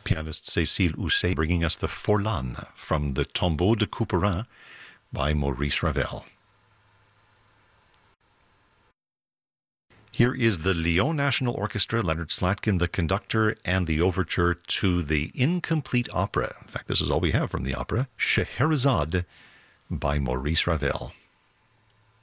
pianist Cécile Housset bringing us the Forlan from the Tombeau de Couperin by Maurice Ravel. Here is the Lyon National Orchestra, Leonard Slatkin, the conductor, and the overture to the incomplete opera. In fact, this is all we have from the opera, Scheherazade by Maurice Ravel.